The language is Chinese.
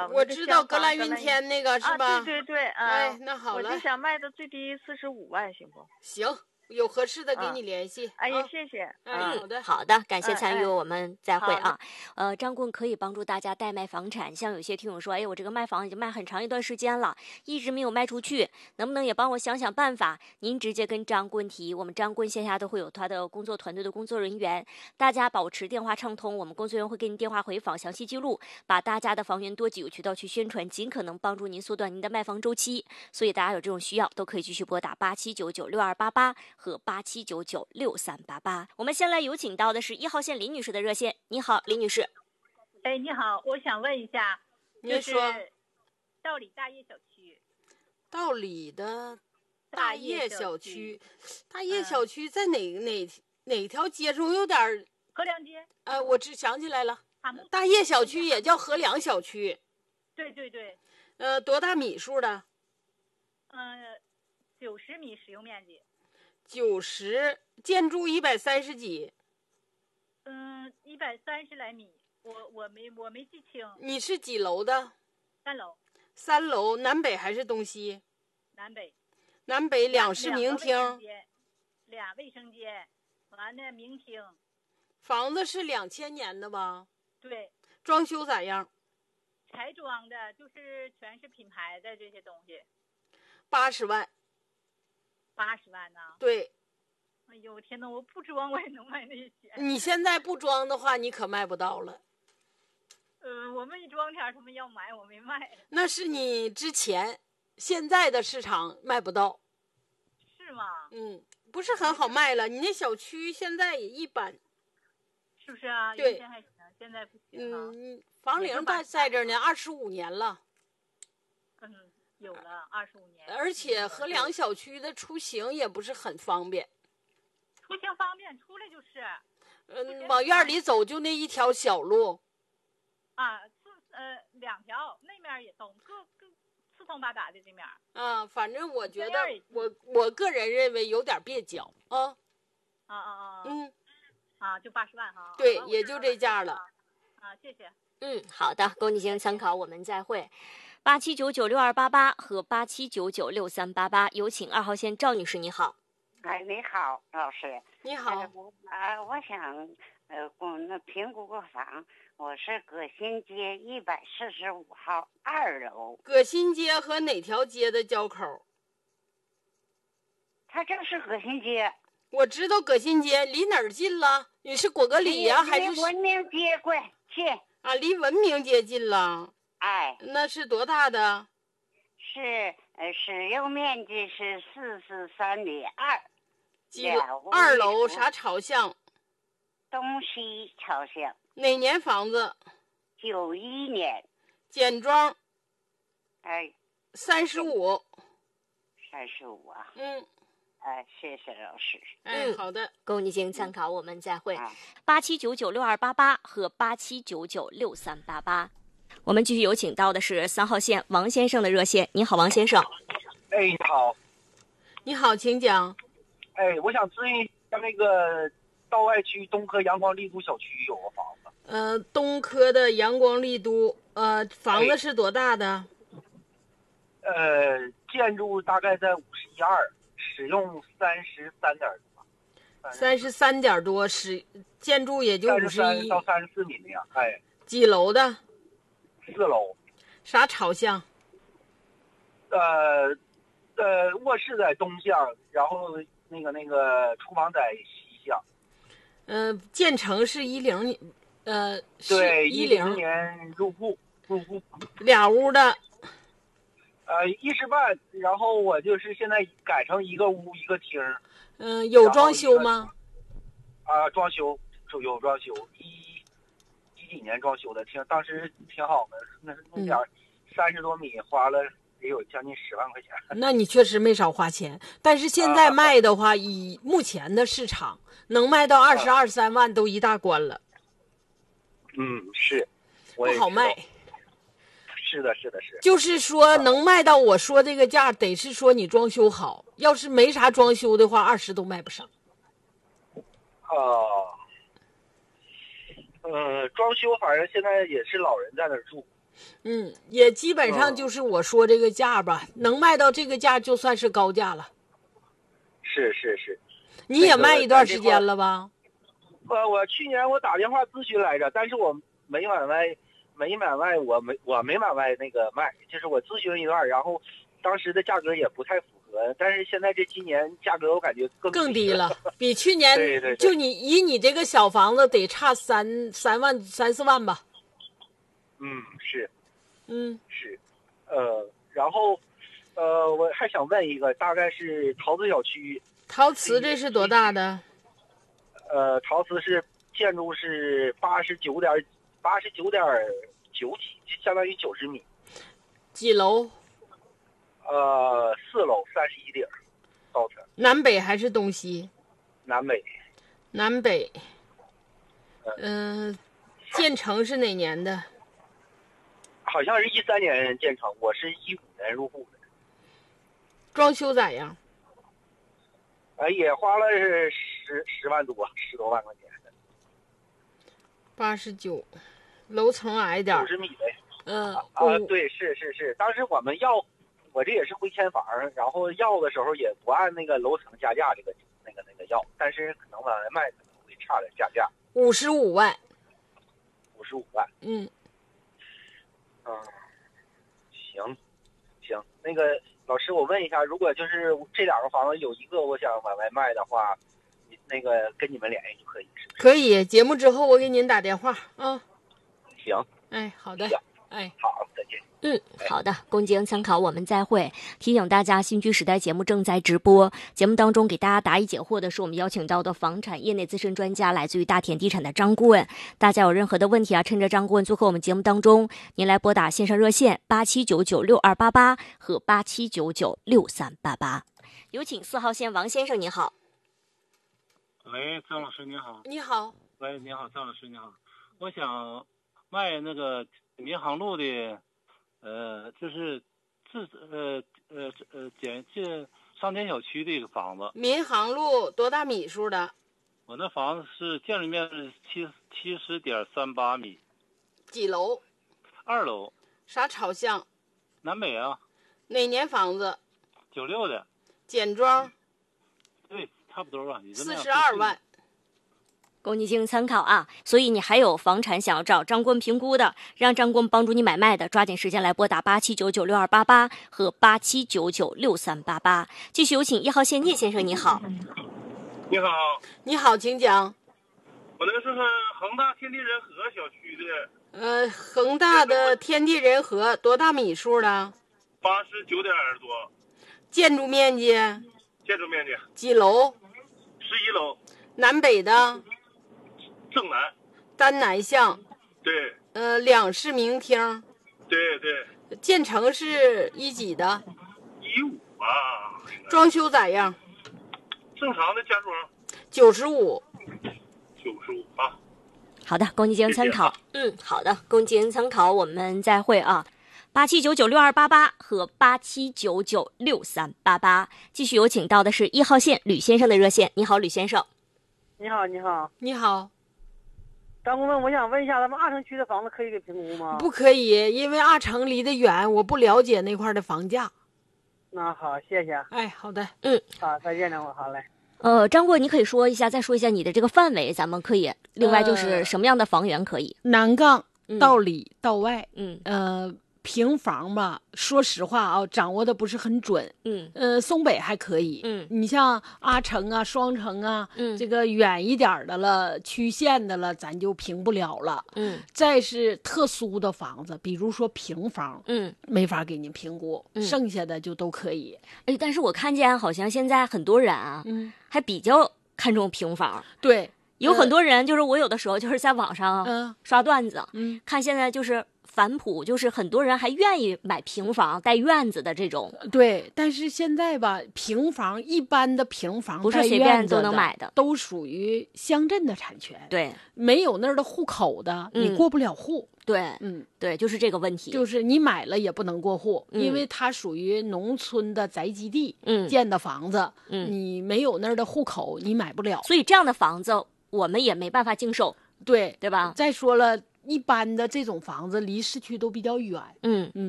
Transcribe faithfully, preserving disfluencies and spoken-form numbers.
个， 我知道格兰云天那个是吧？ 啊、对对对，啊、 哎，那好了， 我就想卖的最低四十五万，行不？ 行。有合适的给你联系。 哎呀，谢谢。 嗯，好的， 好的，感谢参与，我们再会啊。呃，张棍可以帮助大家代卖房产，像有些听友说，哎，我这个卖房已经卖很长一段时间了，一直没有卖出去，能不能也帮我想想办法？您直接跟张棍提，我们张棍线下都会有他的工作团队的工作人员，大家保持电话畅通，我们工作人员会给您电话回访详细记录，把大家的房源多几个渠道去宣传，尽可能帮助您缩短您的卖房周期。所以大家有这种需要，都可以继续拨打八七九九六二八八和八七九九六三八八。我们先来有请到的是一号线李女士的热线。你好，李女士。 哎，你好，我想问一下， 您说， 道里大业小区， 道里的大业小区，大业小区在哪哪哪条街中？有点河梁街。 呃，我只想起来了，大业小区也叫河梁小区。 对对对。 呃，多大米数的？ 嗯、呃，九十米使用面积。 九十，建筑一百三十几。 嗯，一百三十来米，我我没我没记清。 你是几楼的？ 三楼。 三楼，南北还是东西？ 南北。 南北两室明厅。 俩卫生间，完了明厅。 房子是两千年的吧？ 对。 装修咋样？ 柴装的，就是全是品牌的这些东西。 八十万。 八十万呢？ 对。 哎呦天哪！我不装我也能卖那些钱。 你现在不装的话，你可卖不到了。 呃，我没装前他们要买，我没卖。 那是你之前，现在的市场卖不到。 是吗？ 嗯，不是很好卖了。你那小区现在也一般。 是不是啊？ 对。 原先还行，现在不行啊。 嗯，房龄在在这呢，二十五年了。 嗯。有了二十五年， 而且河梁小区的出行也不是很方便。 出行方便，出来就是。 嗯，往院里走就那一条小路。 啊，四呃两条，那面也通，各各四通八达的这面。 啊，反正我觉得我我个人认为有点蹩脚啊。 啊啊啊！ 嗯。 啊，就八十万哈。 对，也就这价了。 啊，谢谢。 嗯，好的，供你进行参考，我们再会。八七九九六二八八和八七九九六三八八，有请二号线赵女士，你好。 哎，你好，老师。 你好。 呃、我啊，我想呃，那评估个房，我是葛新街一百四十五号二楼。 葛新街和哪条街的交口？ 它就是葛新街。 我知道葛新街，离哪儿近了？你是果戈里呀、啊，还是离文明街快近？ 啊，离文明街近了。 哎， 那是多大的？ 是呃，使用面积是四十三米二。 几楼？二楼啥朝向？ 东西朝向。 哪年房子？ 九一年。 简装。 哎。 三十五。 三十五啊。 嗯。 哎，谢谢老师。 嗯，好的， 供你进行参考，我们再会。八七九九六二八八和八七九九六三八八。我们继续有请到的是三号线王先生的热线。你好，王先生。 哎，你好。 你好，请讲。 哎，我想咨询一下那个道外区东科阳光丽都小区有个房子。 呃，东科的阳光丽都，呃，房子是多大的？ 哎、呃，建筑大概在五十一二，使用三十三点多。 三十三点多，使建筑也就五十一到三十四米那样。哎。 几楼的？ 四楼。 啥朝向？ 呃，呃，卧室在东向，然后那个那个厨房在西向。 嗯、呃，建成是一零年，呃， 对， 一零年入户，入户。 俩屋的。 呃，一室半，然后我就是现在改成一个屋一个厅。 嗯、呃，有装修吗？ 啊、呃，装修，有装修，一。几几年装修的，挺当时挺好的，那那点三十多米花了也有将近十万块钱。 那你确实没少花钱，但是现在卖的话，啊、以目前的市场能卖到二十二三万都一大关了。 嗯，是， 不好卖。 是的，是的，是。 就是说，能卖到我说这个价，得是说你装修好，要是没啥装修的话，二十都卖不上。 哦。呃，装修反正现在也是老人在那儿住， 嗯，也基本上就是我说这个价吧，嗯、能卖到这个价就算是高价了。 是是是， 你也卖一段时间了吧？ 呃，我去年我打电话咨询来着，但是我没买卖，没买卖，我没我没买卖那个卖，就是我咨询一段，然后当时的价格也不太符合，但是现在这今年价格我感觉更更低了，比去年对对对就你以你这个小房子得差三三万三四万吧？ 嗯，是。 嗯， 是，呃，然后，呃，我还想问一个，大概是陶瓷小区。 陶瓷这是多大的？ 呃，陶瓷是建筑是八十九点八十九点九几，就相当于九十米。 几楼？ 呃，四楼，三十一顶，高层。 南北还是东西？ 南北。 南北。嗯、呃，建成是哪年的？ 好像是一三年建成，我是一五年入户的。 装修咋样？ 哎，也花了十十万多，十多万块钱。 八十九，楼层矮点， 九十米呗。 嗯啊、呃，对，是是是，当时我们要，我这也是回迁房，然后要的时候也不按那个楼层加价这个那个那个要，但是可能往外卖可能会差点加价。 五十五万。 五十五万。 嗯。 嗯，行，行，那个老师，我问一下，如果就是这两个房子有一个我想往外卖的话，那个跟你们联系就可以，是不是？ 可以，节目之后我给您打电话啊。 行。 哎，好的。哎， 好，再见。 嗯，好的，供节目参考，我们再会。提醒大家，新居时代节目正在直播，节目当中给大家答疑解惑的是我们邀请到的房产业内资深专家，来自于大田地产的张顾问。大家有任何的问题啊，趁着张顾问做客我们节目当中，您来拨打线上热线八七九九六二八八和八七九九六三八八。有请四号线王先生，你好。 喂，张老师你好。 你好。 喂，你好，张老师你好。我想卖那个民航路的。呃，就是自呃呃呃简这上田小区的一个房子。 民航路多大米数的？ 我那房子是建筑面积七七十点三八米。 几楼？ 二楼。 啥朝向？ 南北啊。 哪年房子？ 九六的。 简装。 对，差不多吧。 四十二万。 供你进行参考啊！所以你还有房产想要找张顾问评估的，让张顾问帮助你买卖的，抓紧时间来拨打八七九九六二八八和八七九九六三八八。继续有请一号线聂先生，你好。 你好。 你好，请讲。 我那个是恒大天地人和小区的。 呃，恒大的天地人和多大米数的？ 八十九点多。 建筑面积？ 建筑面积。 几楼？ 十一楼。 南北的？ 正南。 单南向。 对。 呃，两室明厅。 对对。 建成是一几的？ 一五吧。 装修咋样？ 正常的家装。 九十五。 九十五啊。 好的，供你进行参考。嗯，好的，供你进行参考，我们再会啊。八七九九六二八八和八七九九六三八八。继续有请到的是一号线吕先生的热线。你好，吕先生。 你好，你好， 你好， 张顾问，我想问一下，咱们阿城区的房子可以给评估吗？ 不可以，因为阿城离得远，我不了解那块的房价。 那好，谢谢。 哎，好的， 嗯， 好，再见了，我好嘞。 呃，张顾问，你可以说一下，再说一下你的这个范围，咱们可以。另外就是什么样的房源可以？ 呃、南杠到里到外， 嗯， 呃。平房吧，说实话啊，掌握的不是很准。 嗯， 呃，松北还可以。 嗯， 你像阿城啊、双城啊， 嗯， 这个远一点的了、区县的了，咱就评不了了。 嗯， 再是特殊的房子，比如说平房， 嗯， 没法给您评估， 嗯、 剩下的就都可以。 哎，但是我看见好像现在很多人啊， 嗯， 还比较看重平房。 对， 有很多人就是我有的时候就是在网上嗯刷段子， 嗯， 看现在就是。反哺就是很多人还愿意买平房带院子的这种， 对，但是现在吧，平房一般的平房不是随便都能买的， 都属于乡镇的产权， 对， 没有那儿的户口的， 嗯、 你过不了户， 对， 嗯， 对，就是这个问题， 就是你买了也不能过户， 嗯、 因为它属于农村的宅基地， 嗯， 建的房子， 嗯， 你没有那儿的户口，你买不了， 所以这样的房子我们也没办法经手。 对对吧？ 再说了， 一般的这种房子离市区都比较远。 嗯嗯。